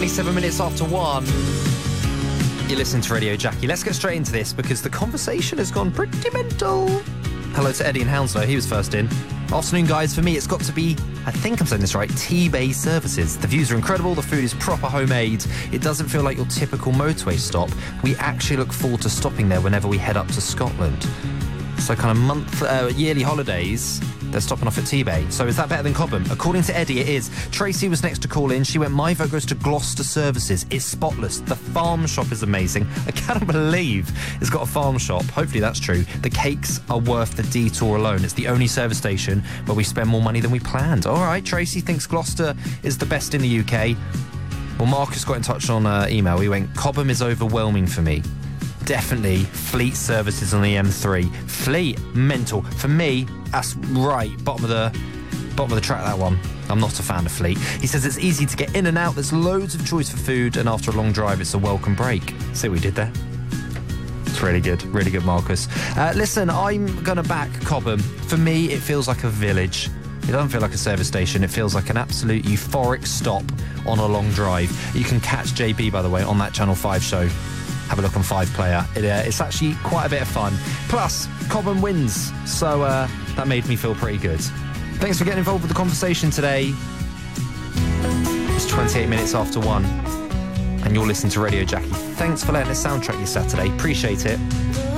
27 minutes after 1. You're listening to Radio Jackie. Let's get straight into this because the conversation has gone pretty mental. Hello to Eddie in Hounslow. He was first in. Afternoon, guys. For me, it's got to be, I think I'm saying this right, T-Bay services. The views are incredible. The food is proper homemade. It doesn't feel like your typical motorway stop. We actually look forward to stopping there whenever we head up to Scotland. So kind of yearly holidays, they're stopping off at T-Bay. So is that better than Cobham? According to Eddie, it is. Tracy was next to call in. She went, my vote goes to Gloucester Services. It's spotless. The farm shop is amazing. I cannot believe it's got a farm shop. Hopefully that's true. The cakes are worth the detour alone. It's the only service station where we spend more money than we planned. All right, Tracy thinks Gloucester is the best in the UK. Well, Marcus got in touch on email. He went, Cobham is overwhelming for me. Definitely Fleet services on the M3. Fleet, mental. For me, that's right, bottom of the track, that one. I'm not a fan of Fleet. He says it's easy to get in and out. There's loads of choice for food, and after a long drive, it's a welcome break. See what we did there? It's really good, Marcus. Listen, I'm going to back Cobham. For me, it feels like a village. It doesn't feel like a service station. It feels like an absolute euphoric stop on a long drive. You can catch JB, by the way, on that Channel 5 show. Have a look on 5 Player. It's actually quite a bit of fun. Plus, Cobham wins, so that made me feel pretty good. Thanks for getting involved with the conversation today. It's 28 minutes after 1, and you're listening to Radio Jackie. Thanks for letting us soundtrack your Saturday. Appreciate it.